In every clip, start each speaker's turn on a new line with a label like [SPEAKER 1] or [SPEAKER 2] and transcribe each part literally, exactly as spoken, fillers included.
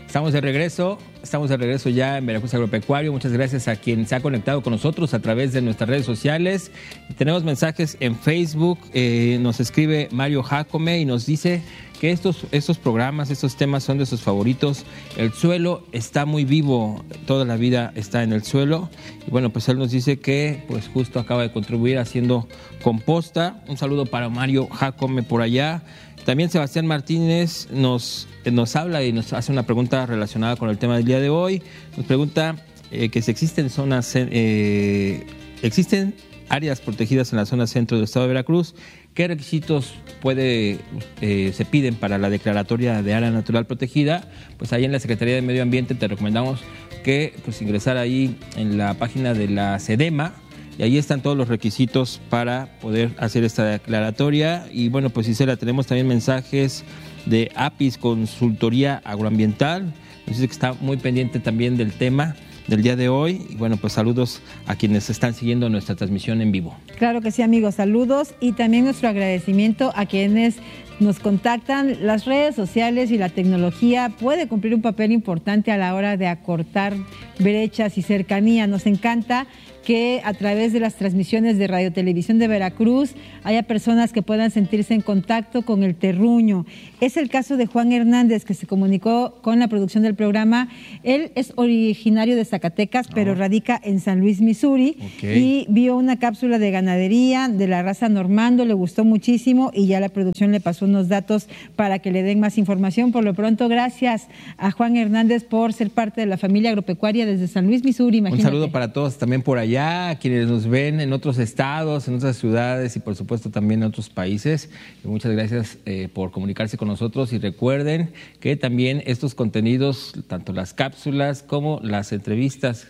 [SPEAKER 1] Estamos de regreso, estamos de regreso ya en Veracruz Agropecuario. Muchas gracias a quien se ha conectado con nosotros a través de nuestras redes sociales. Tenemos mensajes en Facebook, eh, nos escribe Mario Jacome y nos dice que estos, estos programas, estos temas son de sus favoritos. El suelo está muy vivo, toda la vida está en el suelo. Y bueno, pues él nos dice que pues justo acaba de contribuir haciendo composta. Un saludo para Mario Jacome por allá. También Sebastián Martínez nos, nos habla y nos hace una pregunta relacionada con el tema del día de hoy. Nos pregunta eh, que si existen zonas, eh, existen áreas protegidas en la zona centro del estado de Veracruz. ¿Qué requisitos puede, eh, se piden para la declaratoria de área natural protegida? Pues ahí en la Secretaría de Medio Ambiente te recomendamos que pues, ingresar ahí en la página de la SEDEMA. Y ahí están todos los requisitos para poder hacer esta declaratoria. Y bueno, pues Isela, tenemos también mensajes de APIS Consultoría Agroambiental. Nos dice que está muy pendiente también del tema del día de hoy. Y bueno, pues saludos a quienes están siguiendo nuestra transmisión en vivo.
[SPEAKER 2] Claro que sí, amigos, saludos. Y también nuestro agradecimiento a quienes nos contactan. Las redes sociales y la tecnología puede cumplir un papel importante a la hora de acortar brechas y cercanía. Nos encanta que a través de las transmisiones de Radio Televisión de Veracruz haya personas que puedan sentirse en contacto con el terruño. Es el caso de Juan Hernández, que se comunicó con la producción del programa. Él es originario de Zacatecas, pero oh. radica en San Luis, Missouri, okay. y vio una cápsula de ganadería de la raza Normando, le gustó muchísimo y ya la producción le pasó unos datos para que le den más información. Por lo pronto, gracias a Juan Hernández por ser parte de la familia agropecuaria desde San Luis, Missouri. Imagínate. Un
[SPEAKER 1] saludo para todos también por allá. Ya, quienes nos ven en otros estados, en otras ciudades y por supuesto también en otros países. Y muchas gracias eh, por comunicarse con nosotros y recuerden que también estos contenidos, tanto las cápsulas como las entrevistas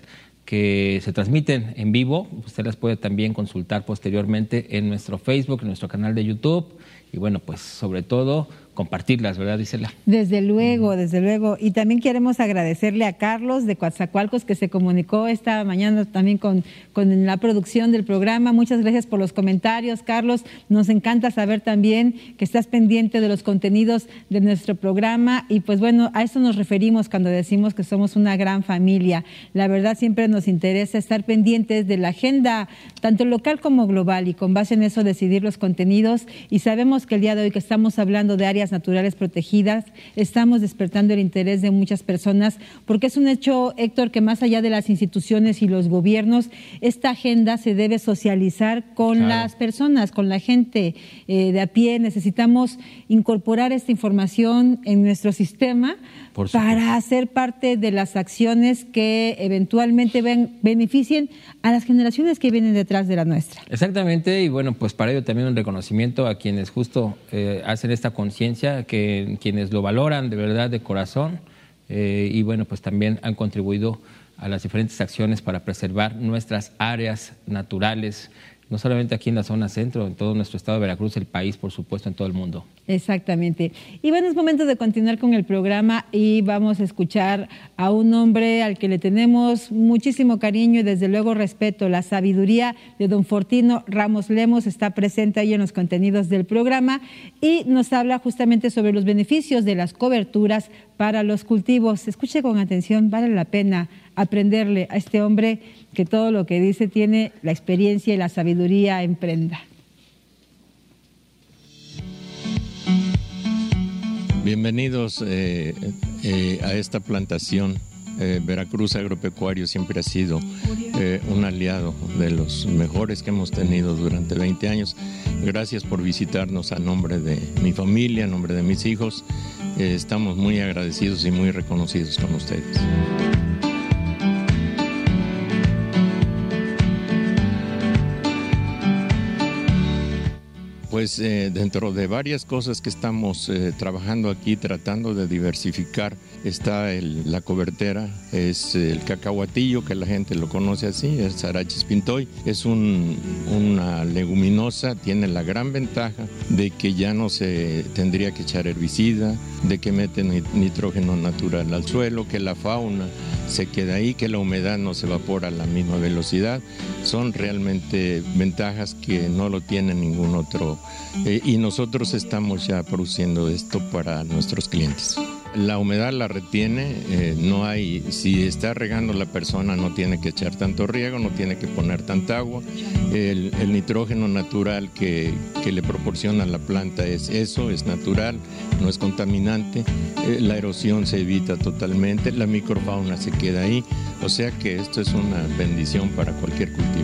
[SPEAKER 1] que se transmiten en vivo, usted las puede también consultar posteriormente en nuestro Facebook, en nuestro canal de YouTube y bueno, pues sobre todo compartirlas, ¿verdad, Isela?
[SPEAKER 2] Desde luego, desde luego. Y también queremos agradecerle a Carlos de Coatzacoalcos que se comunicó esta mañana también con, con la producción del programa. Muchas gracias por los comentarios, Carlos. Nos encanta saber también que estás pendiente de los contenidos de nuestro programa y pues bueno, a eso nos referimos cuando decimos que somos una gran familia. La verdad siempre nos interesa estar pendientes de la agenda, tanto local como global, y con base en eso decidir los contenidos. Y sabemos que el día de hoy que estamos hablando de áreas naturales protegidas, estamos despertando el interés de muchas personas, porque es un hecho, Héctor, que más allá de las instituciones y los gobiernos, esta agenda se debe socializar con claro. las personas, con la gente eh, de a pie. Necesitamos incorporar esta información en nuestro sistema para hacer parte de las acciones que eventualmente ven, beneficien a las generaciones que vienen detrás de la nuestra.
[SPEAKER 1] Exactamente, y bueno, pues para ello también un reconocimiento a quienes justo eh, hacen esta conciencia, que quienes lo valoran de verdad, de corazón, eh, y bueno, pues también han contribuido a las diferentes acciones para preservar nuestras áreas naturales, no solamente aquí en la zona centro, en todo nuestro estado de Veracruz, el país, por supuesto, en todo el mundo.
[SPEAKER 2] Exactamente. Y bueno, es momento de continuar con el programa y vamos a escuchar a un hombre al que le tenemos muchísimo cariño y desde luego respeto. La sabiduría de don Fortino Ramos Lemos está presente ahí en los contenidos del programa y nos habla justamente sobre los beneficios de las coberturas para los cultivos. Escuche con atención, vale la pena aprenderle a este hombre que todo lo que dice tiene la experiencia y la sabiduría en prenda.
[SPEAKER 3] Bienvenidos eh, eh, a esta plantación. Eh, Veracruz Agropecuario siempre ha sido eh, un aliado de los mejores que hemos tenido durante veinte años. Gracias por visitarnos a nombre de mi familia, a nombre de mis hijos. Eh, estamos muy agradecidos y muy reconocidos con ustedes. Pues eh, dentro de varias cosas que estamos eh, trabajando aquí, tratando de diversificar, está el, la cobertera, es el cacahuatillo, que la gente lo conoce así, el Sarachis pintoy. Es un, una leguminosa, tiene la gran ventaja de que ya no se tendría que echar herbicida, de que mete nitrógeno natural al suelo, que la fauna se queda ahí, que la humedad no se evapora a la misma velocidad. Son realmente ventajas que no lo tiene ningún otro. Eh, y nosotros estamos ya produciendo esto para nuestros clientes. La humedad la retiene, eh, no hay, si está regando la persona no tiene que echar tanto riego, no tiene que poner tanta agua. El, el nitrógeno natural que, que le proporciona la planta es eso, es natural, no es contaminante. Eh, la erosión se evita totalmente, la microfauna se queda ahí, o sea que esto es una bendición para cualquier cultivo.